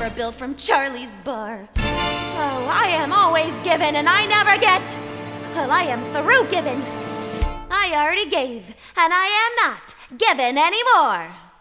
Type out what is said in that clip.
for a bill from Charlie's bar. Oh, I am always giving and I never get. Well, I am through giving. I already gave, and I am not giving anymore.